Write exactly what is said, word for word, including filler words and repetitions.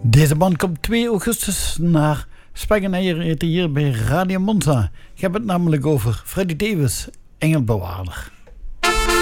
Deze band komt twee augustus naar Spek en Eieren hier bij Radio Monza. Ik heb het namelijk over Freddy Davis, Engelbewaarder.